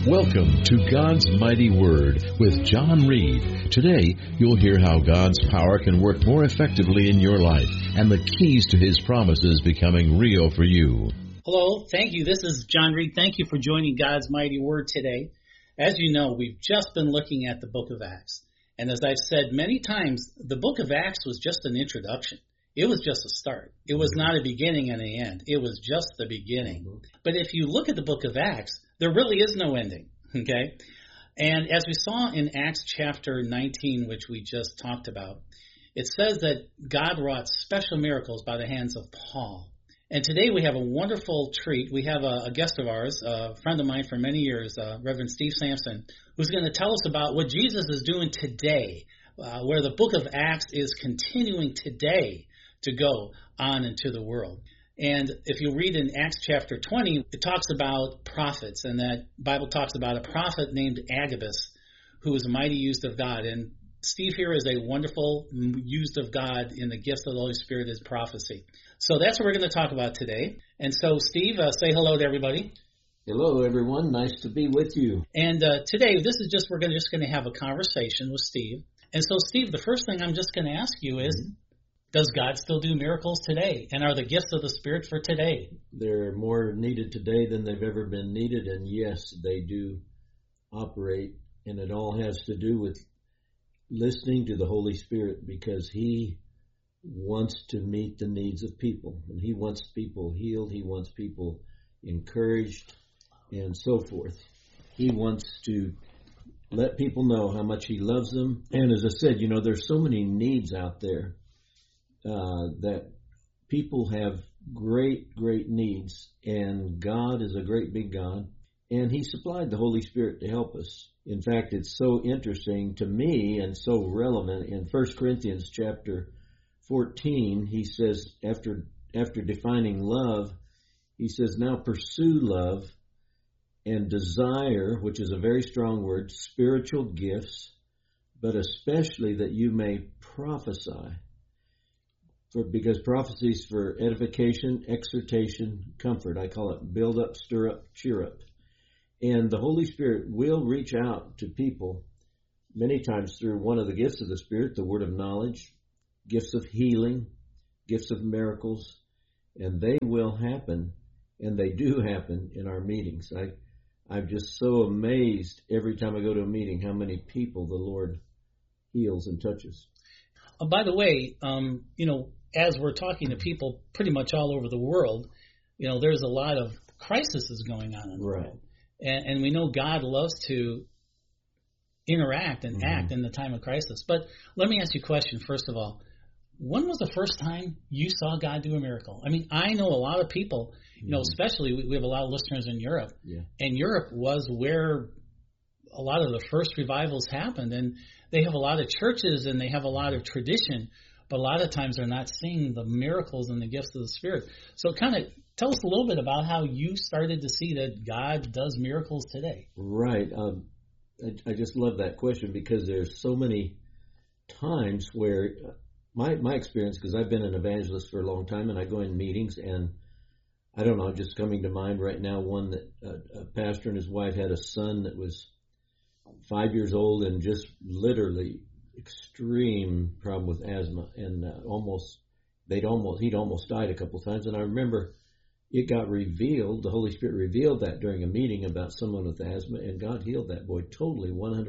Welcome to God's Mighty Word with John Reed. Today, you'll hear how God's power can work more effectively in your life and the keys to His promises becoming real for you. Hello, thank you. This is John Reed. Thank you for joining God's Mighty Word today. As you know, we've just been looking at the book of Acts. And as I've said many times, the book of Acts was just an introduction. It was just a start. It was not a beginning and an end. It was just the beginning. But if you look at the book of Acts, there really is no ending, okay? And as we saw in Acts chapter 19, which we just talked about, it says that God wrought special miracles by the hands of Paul. And today we have a wonderful treat. We have a guest of ours, a friend of mine for many years, Reverend Steve Sampson, who's going to tell us about what Jesus is doing today, where the book of Acts is continuing today to go on into the world. And if you read in Acts chapter 20, it talks about prophets, and that Bible talks about a prophet named Agabus, who was mighty used of God. And Steve here is a wonderful used of God in the gifts of the Holy Spirit as prophecy. So that's what we're going to talk about today. And so, Steve, say hello to everybody. Hello, everyone. Nice to be with you. And today, this is just, we're just going to have a conversation with Steve. And so, Steve, the first thing I'm just going to ask you is, does God still do miracles today? And are the gifts of the Spirit for today? They're more needed today than they've ever been needed. And yes, they do operate. And it all has to do with listening to the Holy Spirit, because He wants to meet the needs of people. And He wants people healed. He wants people encouraged and so forth. He wants to let people know how much He loves them. And as I said, you know, there's so many needs out there. That people have great needs, and God is a great big God, and He supplied the Holy Spirit to help us. In fact, it's so interesting to me and so relevant. In 1 Corinthians chapter 14, he says, after defining love, he says, now pursue love and desire, which is a very strong word, spiritual gifts, but especially that you may prophesy. Because prophecy is for edification, exhortation, comfort. I call it build up, stir up, cheer up. And the Holy Spirit will reach out to people many times through one of the gifts of the Spirit, the word of knowledge, gifts of healing, gifts of miracles, and they will happen, and they do happen in our meetings. I'm just so amazed every time I go to a meeting how many people the Lord heals and touches. By the way, as we're talking to people pretty much all over the world, there's a lot of crises going on in the world. And we know God loves to interact and act in the time of crisis. But let me ask you a question, first of all. When was the first time you saw God do a miracle? I mean, I know a lot of people, especially we have a lot of listeners in Europe. Yeah. And Europe was where a lot of the first revivals happened. And they have a lot of churches and they have a lot of tradition. But a lot of times they're not seeing the miracles and the gifts of the Spirit. So kind of tell us a little bit about how you started to see that God does miracles today. Right. I just love that question, because there's so many times where my experience, because I've been an evangelist for a long time and I go in meetings, and I don't know, just coming to mind right now, one that a pastor and his wife had a son that was 5 years old and just literally extreme problem with asthma, and he'd almost died a couple times. And I remember it got revealed, the Holy Spirit revealed that during a meeting about someone with asthma, and God healed that boy totally, 100%.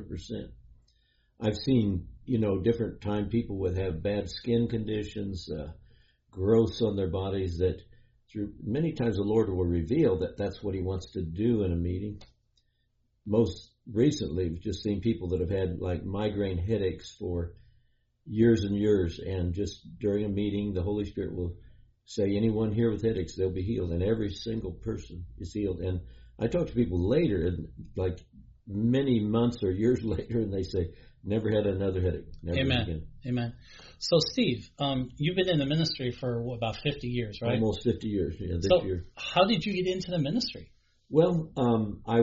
I've seen, different time people would have bad skin conditions, growths on their bodies, that through many times the Lord will reveal that that's what He wants to do in a meeting. Most recently, we've just seen people that have had like migraine headaches for years and years, and just during a meeting, the Holy Spirit will say, anyone here with headaches, they'll be healed, and every single person is healed. And I talk to people later, and like many months or years later, and they say, never had another headache. Never again. Amen. So, Steve, you've been in the ministry for about 50 years, right? Almost 50 years, this year. How did you get into the ministry? Well, I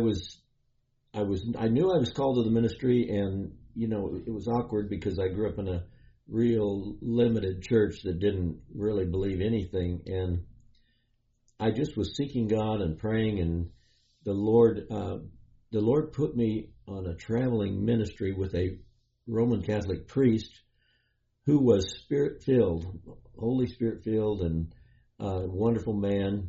knew I was called to the ministry, and, it was awkward because I grew up in a real limited church that didn't really believe anything. And I just was seeking God and praying, and the Lord the Lord put me on a traveling ministry with a Roman Catholic priest who was Spirit-filled, Holy Spirit-filled, and a wonderful man.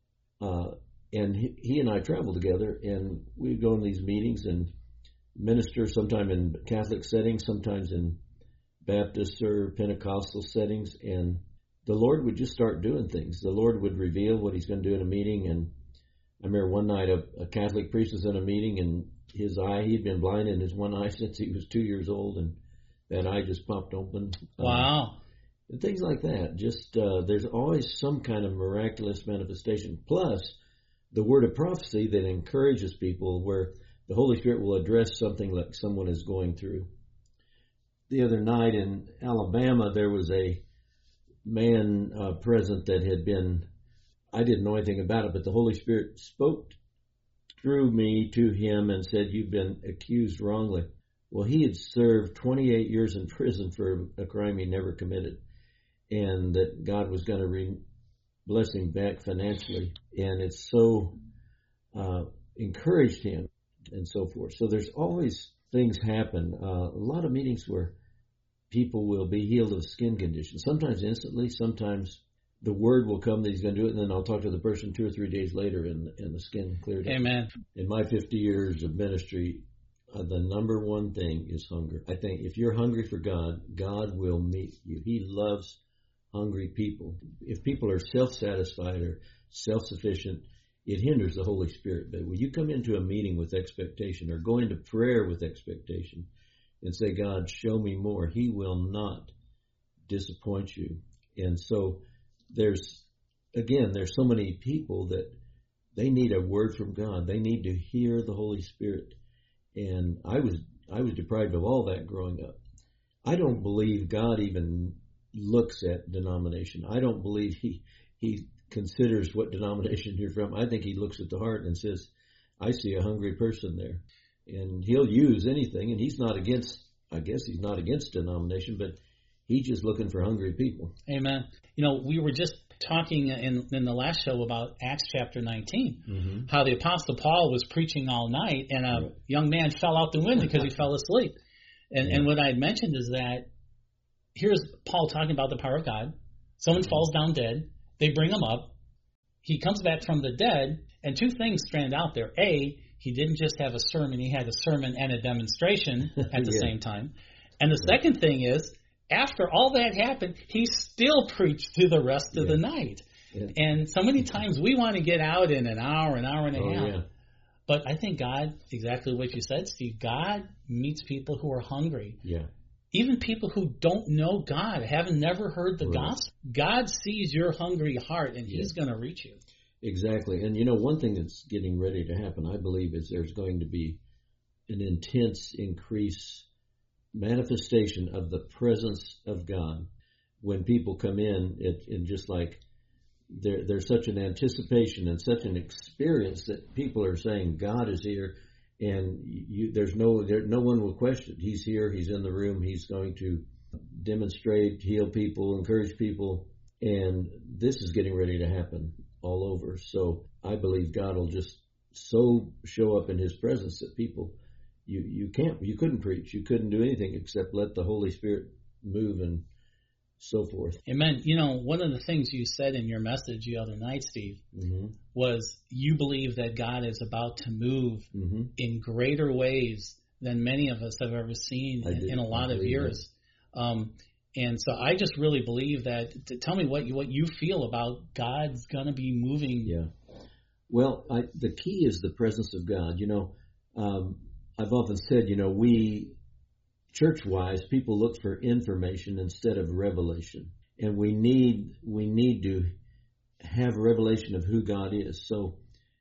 And he and I traveled together, and we'd go in these meetings and minister, sometime in Catholic settings, sometimes in Baptist or Pentecostal settings, and the Lord would just start doing things. The Lord would reveal what he's going to do in a meeting. And I remember one night a Catholic priest was in a meeting, and his eye, he'd been blind in his one eye since he was 2 years old, and that eye just popped open. Wow. And things like that. Just there's always some kind of miraculous manifestation. Plus, the word of prophecy that encourages people, where the Holy Spirit will address something like someone is going through. The other night in Alabama, there was a man present that had been, I didn't know anything about it, but the Holy Spirit spoke through me to him and said, "You've been accused wrongly." Well, he had served 28 years in prison for a crime he never committed, and that God was going to bless him back financially. And it so encouraged him and so forth. So there's always things happen. A lot of meetings where people will be healed of skin conditions, sometimes instantly, sometimes the word will come that he's going to do it, and then I'll talk to the person 2 or 3 days later, and the skin cleared up. Amen. In my 50 years of ministry, the number one thing is hunger. I think if you're hungry for God, God will meet you. He loves hungry people. If people are self-satisfied or self-sufficient, it hinders the Holy Spirit. But when you come into a meeting with expectation, or go into prayer with expectation and say, "God, show me more," he will not disappoint you. And so there's so many people that they need a word from God. They need to hear the Holy Spirit. And I was deprived of all that growing up. I don't believe God even looks at denomination. I don't believe he considers what denomination you're from. I think he looks at the heart and says, "I see a hungry person there." And he'll use anything, and he's not against denomination, but he's just looking for hungry people. Amen. We were just talking in the last show about Acts chapter 19, how the Apostle Paul was preaching all night, and a young man fell out the window because he fell asleep. And what I had mentioned is that here's Paul talking about the power of God. Someone falls down dead. They bring him up. He comes back from the dead, and two things stand out there. A, he didn't just have a sermon. He had a sermon and a demonstration at the same time. And the second thing is, after all that happened, he still preached through the rest of the night. Yeah. And so many times we want to get out in an hour and a half. Yeah. But I think God, exactly what you said, Steve, God meets people who are hungry. Yeah. Even people who don't know God, haven't never heard the gospel. God sees your hungry heart, and he's going to reach you. Exactly. And one thing that's getting ready to happen, I believe, is there's going to be an intense manifestation of the presence of God when people come in. And just like there's such an anticipation and such an experience that people are saying God is here, and no one will question. He's here. He's in the room. He's going to demonstrate, heal people, encourage people, and this is getting ready to happen all over. So I believe God will just so show up in his presence that people, you couldn't preach, you couldn't do anything except let the Holy Spirit move and so forth. Amen. One of the things you said in your message the other night, Steve, was you believe that God is about to move in greater ways than many of us have ever seen in a lot of years. And so I just really believe that. Tell me what you feel about God's going to be moving. Yeah. Well, the key is the presence of God. I've often said, we church-wise, people look for information instead of revelation, and we need to have revelation of who God is. So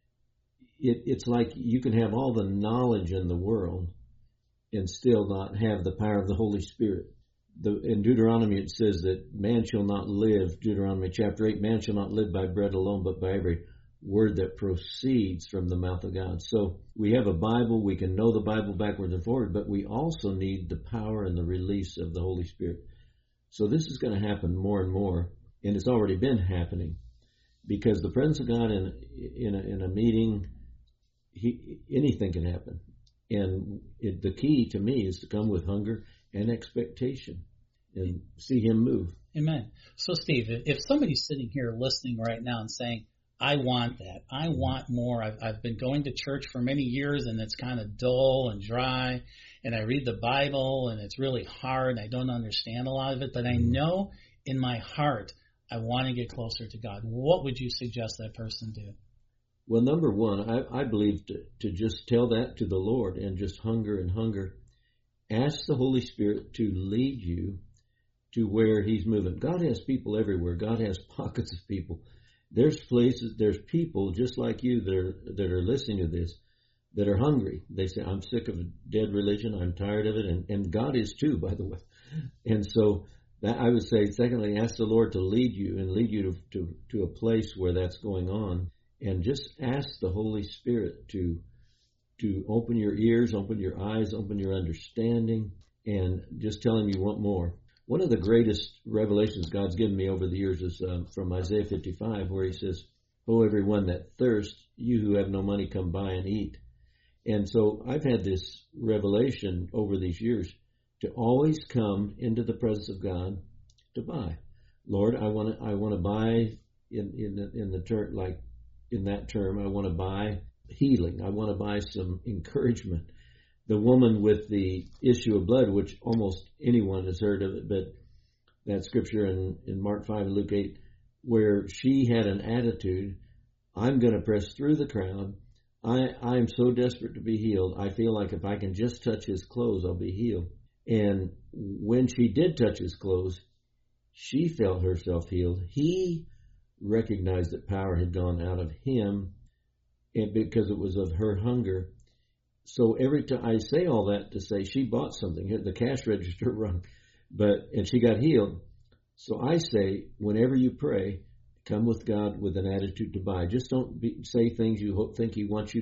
it's like you can have all the knowledge in the world and still not have the power of the Holy Spirit. In Deuteronomy it says that man shall not live, Deuteronomy chapter 8, man shall not live by bread alone, but by every word that proceeds from the mouth of God. So we have a Bible, we can know the Bible backwards and forward, but we also need the power and the release of the Holy Spirit. So this is going to happen more and more, and it's already been happening, because the presence of God in a meeting anything can happen. And the key to me is to come with hunger and expectation and see him move. Amen. So, Steve, if somebody's sitting here listening right now and saying, I want that, I want more, I've been going to church for many years and it's kind of dull and dry, and I read the Bible and it's really hard, I don't understand a lot of it, but I know in my heart I want to get closer to God. What would you suggest that person do? Well, number one, I believe to just tell that to the Lord and just hunger and hunger. Ask the Holy Spirit to lead you to where he's moving. God has people everywhere. God has pockets of people. There's places, there's people just like you that are listening to this that are hungry. They say, I'm sick of dead religion. I'm tired of it. And God is too, by the way. And so that I would say, secondly, ask the Lord to lead you and lead you to a place where that's going on. And just ask the Holy Spirit to open your ears, open your eyes, open your understanding, and just tell him you want more. One of the greatest revelations God's given me over the years is from Isaiah 55, where he says, "Oh, everyone that thirsts, you who have no money, come buy and eat." And so I've had this revelation over these years to always come into the presence of God to buy. Lord, I want to buy in the term, like in that term, I want to buy healing. I want to buy some encouragement. The woman with the issue of blood, which almost anyone has heard of it, but that scripture in Mark 5 and Luke 8, where she had an attitude, I'm going to press through the crowd. I'm so desperate to be healed. I feel like if I can just touch his clothes, I'll be healed. And when she did touch his clothes, she felt herself healed. He recognized that power had gone out of him, and because it was of her hunger. So every time I say all that to say she bought something, the cash register rung, and she got healed. So I say, whenever you pray, come with God with an attitude to buy. Just don't say things you think He wants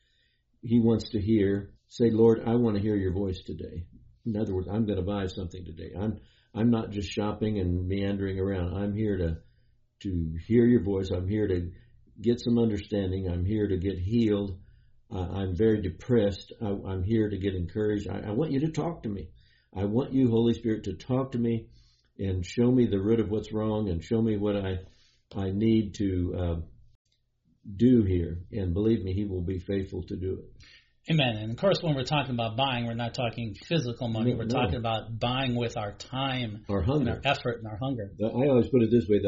to hear. Say, Lord, I want to hear your voice today. In other words, I'm going to buy something today. I'm not just shopping and meandering around. I'm here to hear your voice. I'm here to get some understanding. I'm here to get healed. I'm very depressed. I'm here to get encouraged. I want you to talk to me. I want you, Holy Spirit, to talk to me and show me the root of what's wrong and show me what I need to do here. And believe me, He will be faithful to do it. Amen. And of course, when we're talking about buying, we're not talking physical money. We're talking about buying with our time, our hunger, and our effort, and our hunger. I always put it this way: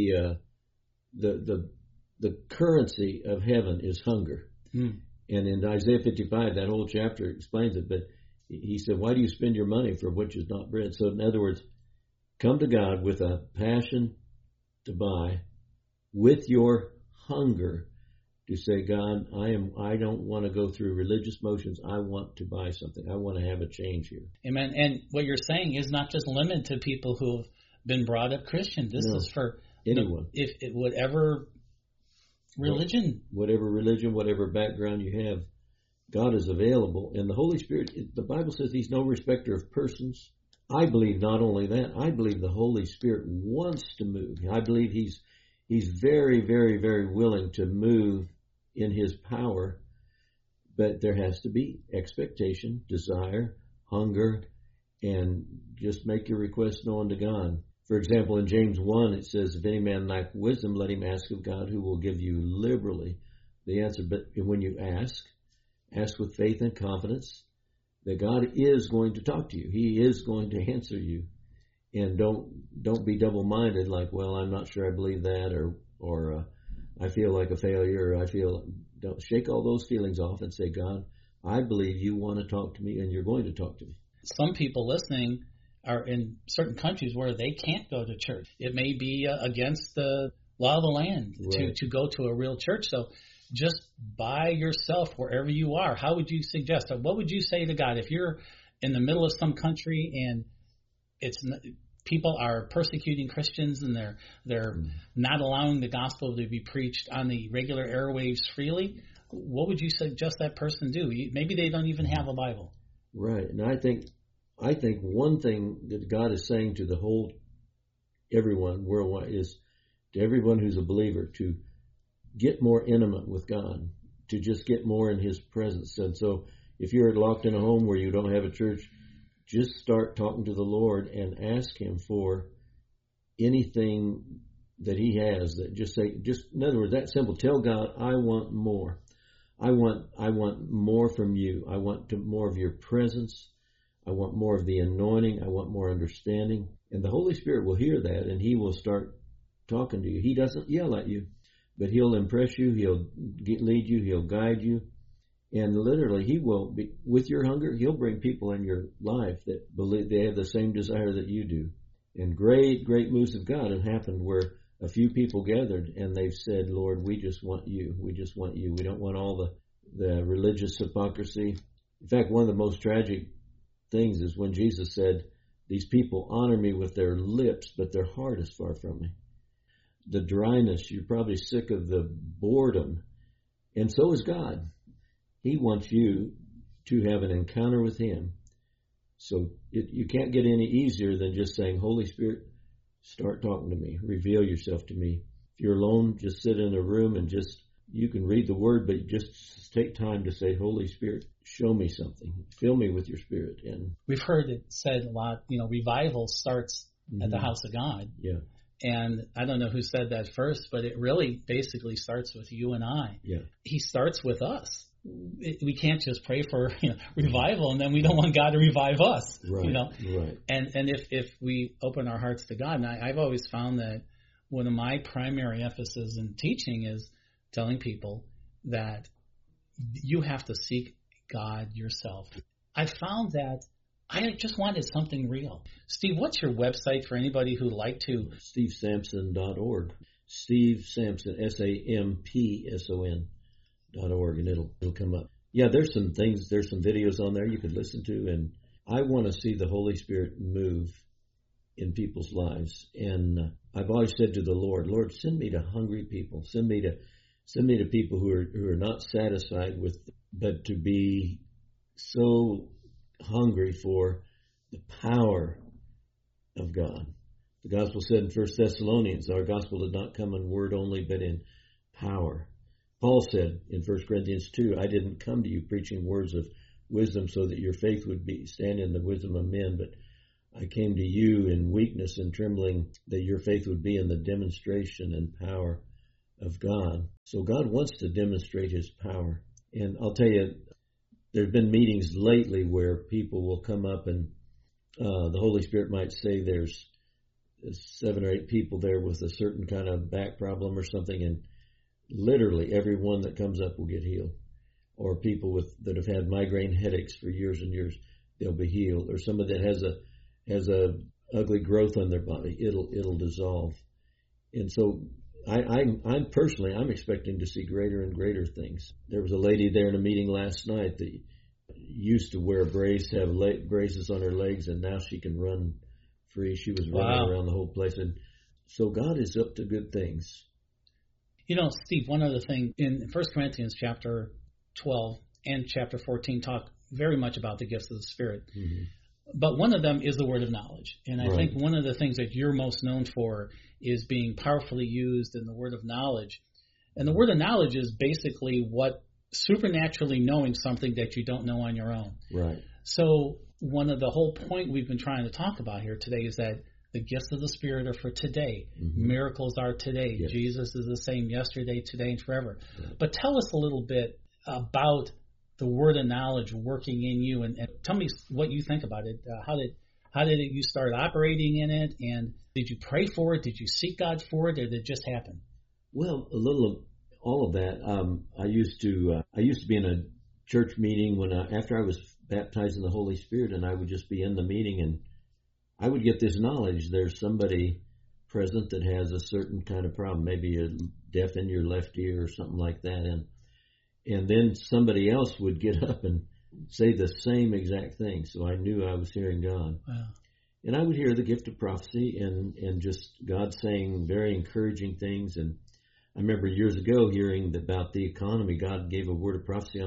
the currency of heaven is hunger. And in Isaiah 55, that whole chapter explains it. But he said, "Why do you spend your money for which is not bread?" So, in other words, come to God with a passion to buy, with your hunger. To say, God, I don't want to go through religious motions. I want to buy something. I want to have a change here. Amen. And what you're saying is not just limited to people who have been brought up Christian. This is for anyone. Whatever religion. Whatever religion, whatever background you have, God is available. And the Holy Spirit, the Bible says He's no respecter of persons. I believe not only that, I believe the Holy Spirit wants to move. I believe He's very, very, very willing to move in His power, but there has to be expectation, desire, hunger, and just make your request known to God. For example, in James 1, it says, if any man lack wisdom, let him ask of God, who will give you liberally the answer. But when you ask with faith and confidence that God is going to talk to you. He is going to answer you. And don't be double-minded, like, well, I'm not sure I believe that, or I feel like a failure, don't shake all those feelings off and say, God, I believe you want to talk to me and you're going to talk to me. Some people listening are in certain countries where they can't go to church. It may be against the law of the land to go to a real church. So just by yourself wherever you are, how would you suggest? What would you say to God if you're in the middle of some country and people are persecuting Christians and they're not allowing the gospel to be preached on the regular airwaves freely? What would you suggest that person do? Maybe they don't even have a Bible. Right. And I think one thing that God is saying to everyone worldwide is to everyone who's a believer to get more intimate with God. to just get more in His presence. And so if you're locked in a home where you don't have a church, just start talking to the Lord and ask Him for anything that He has. That just in other words, that simple. Tell God, I want more. I want more from you. I want more of your presence. I want more of the anointing. I want more understanding. And the Holy Spirit will hear that, and He will start talking to you. He doesn't yell at you, but He'll impress you. He'll lead you. He'll guide you. And literally, He will be, with your hunger, He'll bring people in your life that believe they have the same desire that you do. And great, great moves of God have happened where a few people gathered and they've said, Lord, we just want you. We just want you. We don't want all the religious hypocrisy. In fact, one of the most tragic things is when Jesus said, these people honor me with their lips, but their heart is far from me. The dryness, you're probably sick of the boredom. And so is God. He wants you to have an encounter with Him. So you can't get any easier than just saying, Holy Spirit, start talking to me. Reveal yourself to me. If you're alone, just sit in a room and you can read the Word, but just take time to say, Holy Spirit, show me something. Fill me with your Spirit. And we've heard it said a lot, revival starts at the house of God. Yeah. And I don't know who said that first, but it really basically starts with you and I. Yeah. He starts with us. We can't just pray for revival and then we don't want God to revive us. Right. Right. And if we open our hearts to God, and I've always found that one of my primary emphasis in teaching is telling people that you have to seek God yourself. I found that I just wanted something real. Steve, what's your website for anybody who'd like to? SteveSampson.org. Steve Sampson, SAMPSON.org, and it'll come up. Yeah, there's some videos on there you could listen to, and I want to see the Holy Spirit move in people's lives. And I've always said to the Lord, send me to hungry people. Send me to people who are not satisfied with, but to be so hungry for the power of God. The gospel said in 1 Thessalonians, our gospel did not come in word only, but in power. Paul said in 1 Corinthians 2, I didn't come to you preaching words of wisdom so that your faith would stand in the wisdom of men, but I came to you in weakness and trembling, that your faith would be in the demonstration and power of God. So God wants to demonstrate His power. And I'll tell you, there have been meetings lately where people will come up and the Holy Spirit might say there's 7 or 8 people there with a certain kind of back problem or something, and literally everyone that comes up will get healed. Or people that have had migraine headaches for years and years, they'll be healed. Or somebody that has a ugly growth on their body, it'll dissolve. And so I'm personally expecting to see greater and greater things. There was a lady there in a meeting last night that used to wear a brace, have braces on her legs, and now she can run free. She was running around the whole place. And so God is up to good things. Steve, one other thing, in 1 Corinthians chapter 12 and chapter 14 talk very much about the gifts of the Spirit. Mm-hmm. But one of them is the word of knowledge. And I think one of the things that you're most known for is being powerfully used in the word of knowledge. And the word of knowledge is basically what supernaturally knowing something that you don't know on your own. Right. So one of the whole point we've been trying to talk about here today is that the gifts of the Spirit are for today. Mm-hmm. Miracles are today. Yes. Jesus is the same yesterday, today, and forever. Right. But tell us a little bit about the word of knowledge working in you, and tell me what you think about it. How did you start operating in it, and did you pray for it? Did you seek God for it, or did it just happen? Well, a little of all of that. I used to be in a church meeting after I was baptized in the Holy Spirit, and I would just be in the meeting, and I would get this knowledge. There's somebody present that has a certain kind of problem, maybe you're deaf in your left ear or something like that, and then somebody else would get up and say the same exact thing. So I knew I was hearing God. Wow. And I would hear the gift of prophecy and just God saying very encouraging things. And I remember years ago hearing about the economy. God gave a word of prophecy